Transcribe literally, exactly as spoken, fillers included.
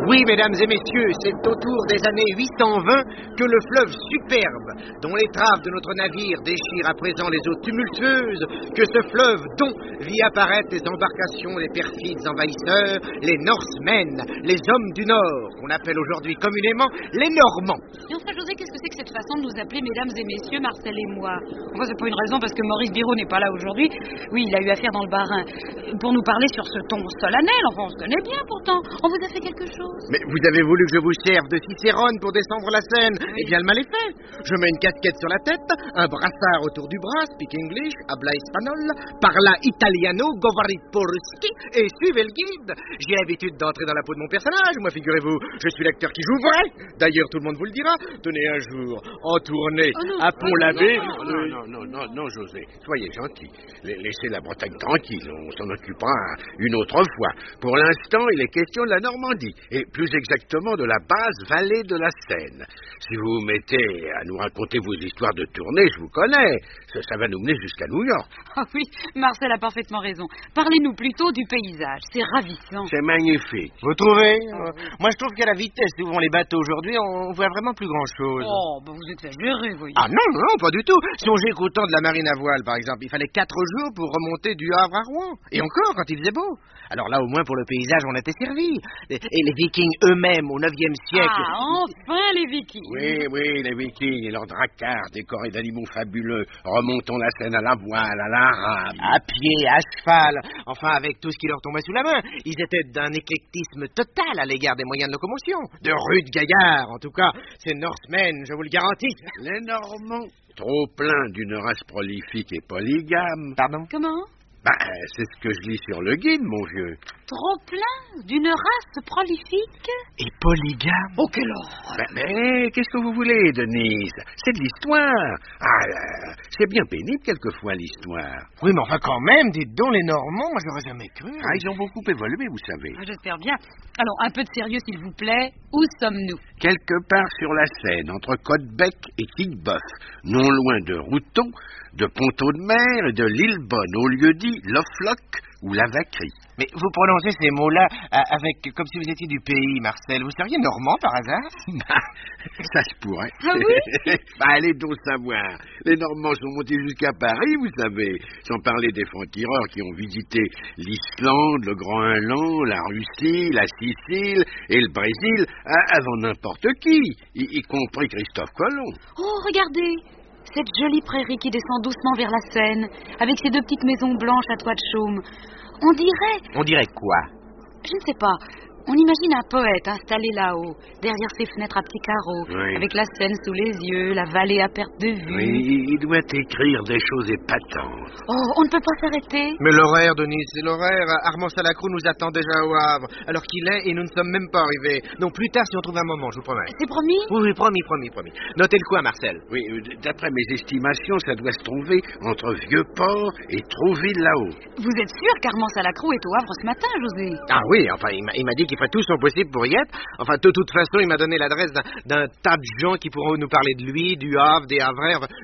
Oui, mesdames et messieurs, c'est autour des années huit cent vingt que le fleuve superbe, dont l'étrave de notre navire déchire à présent les eaux tumultueuses, que ce fleuve dont vit apparaître les embarcations des perfides envahisseurs, les Norsemen, les hommes du Nord, qu'on appelle aujourd'hui communément les Normands. Et enfin, José, qu'est-ce que c'est que cette façon de nous appeler mesdames et messieurs, Marcel et moi? Enfin, c'est pas une raison parce que Maurice Biro n'est pas là aujourd'hui. Oui, il a eu affaire dans le Bas-Rhin pour nous parler sur ce ton solennel. Enfin, on se connaît bien pourtant. On vous a fait quelque chose? Mais vous avez voulu que je vous serve de Cicérone pour descendre la Seine? Oui. Eh bien, le mal est fait. Je mets une casquette sur la tête, un brassard autour du bras, speak English, habla espagnol, parla italiano, govarit poruski, et suivez le guide. J'ai l'habitude d'entrer dans la peau de mon personnage, moi, figurez-vous. Je suis l'acteur qui joue vrai. D'ailleurs, tout le monde vous le dira. Tenez, un jour, en tournée, oh non, à Pont-l'Abbé... Non, non, non, non, non, non, José, soyez gentil. Laissez la Bretagne tranquille, on s'en occupera une autre fois. Pour l'instant, il est question de la Normandie, et plus exactement de la basse vallée de la Seine. Si vous vous mettez à nous raconter vos histoires de tournée, je vous connais, ça, ça va nous mener jusqu'à New York. Ah oui, Marcel a parfaitement raison. Parlez-nous plutôt du paysage, c'est ravissant. C'est magnifique. Vous trouvez? euh, Moi, je trouve qu'à la vitesse où vont les bateaux aujourd'hui, on voit vraiment plus grand-chose. Oh, bah vous exagérez, voyez. Ah non, non, pas du tout. Songez qu'au temps de la marine à voile, par exemple, il fallait quatre jours pour remonter du Havre à Rouen. Et encore, quand il faisait beau. Alors là, au moins, pour le paysage, on était servi. Et les Vikings eux-mêmes, au neuvième siècle... Ah, enfin, les Vikings. Oui, oui, les Vikings et leurs dracars décorés d'animaux fabuleux, remontant la Seine à la voile, à la rame. À pied, à cheval, enfin, avec tout ce qui leur tombait sous la main. Ils étaient d'un éclectisme total à l'égard des moyens de locomotion. De rudes gaillards, en tout cas. C'est Norsemen, je vous le garantis. Les Normands, trop pleins d'une race prolifique et polygame. Pardon? Comment? Bah, c'est ce que je lis sur le guide, mon vieux. Trop plein d'une race prolifique et polygame. Oh, quelle horreur! Ben, mais qu'est-ce que vous voulez, Denise? C'est de l'histoire. Ah, là, c'est bien pénible quelquefois, l'histoire. Oui, mais enfin, quand même, dites donc, les Normands, moi, j'aurais jamais cru. Ah, ils ont beaucoup évolué, vous savez. Ah, j'espère bien. Alors, un peu de sérieux, s'il vous plaît. Où sommes-nous? Quelque part sur la Seine, entre Côte-Bec et Quillebeuf, non loin de Routon, de Ponteau-de-Mer et de Lillebonne, au lieu dit Loffloc ou la Vacquerie. Mais vous prononcez ces mots-là avec comme si vous étiez du pays, Marcel. Vous seriez normand, par hasard? Bah, ça se pourrait. Ah oui? Bah, allez donc savoir. Les Normands sont montés jusqu'à Paris, vous savez, sans parler des francs-tireurs qui ont visité l'Islande, le Groenland, la Russie, la Sicile et le Brésil, avant n'importe qui, y, y compris Christophe Colomb. Oh, regardez! Cette jolie prairie qui descend doucement vers la Seine, avec ses deux petites maisons blanches à toit de chaume. On dirait... On dirait quoi? Je ne sais pas. On imagine un poète installé là-haut, derrière ses fenêtres à petits carreaux, oui. avec la Seine sous les yeux, la vallée à perte de vue. Oui, il doit écrire des choses épatantes. Oh, on ne peut pas s'arrêter. Mais l'horaire, Denise, c'est l'horaire. Armand Salacrou nous attend déjà au Havre, alors qu'il est et nous ne sommes même pas arrivés. Donc plus tard si on trouve un moment, je vous promets. C'est promis? Oui, oui, promis, promis, promis. Notez le coup à Marcel. Oui, d'après mes estimations, ça doit se trouver entre Vieux-Port et Trouville là-haut. Vous êtes sûr qu'Armand Salacrou est au Havre ce matin, José? Ah oui, enfin, il m'a, il m'a dit qu'il ferait tout son possible pour y être. Enfin, de toute façon, il m'a donné l'adresse d'un, d'un tas de gens qui pourront nous parler de lui, du Havre, des Havrais. Enfin,